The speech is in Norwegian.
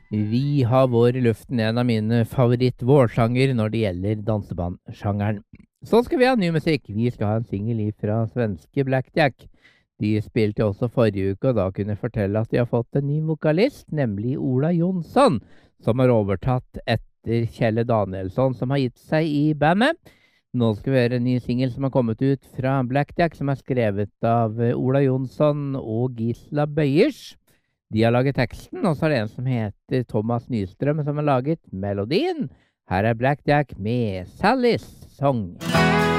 Vi har Vår i luften, en av mine favoritt-vårsanger når det gjelder dansebandsjangeren. Så skal vi ha ny musikk. Vi skal ha en singel fra svenske Blackjack. De spilte også forrige uke, og da kunne jeg fortelle at de har fått en ny vokalist, nemlig Ola Jonsson, som har overtatt etter Kjelle Danielsson, som har gitt seg i bandet. Nå skal vi høre en ny singel som har kommet ut fra Blackjack, som er skrevet av Ola Jonsson og Gisla Bøyers. De har laget teksten, og så er det en som heter Thomas Nystrøm som har laget melodien. Her er Blackjack med Sallys Song.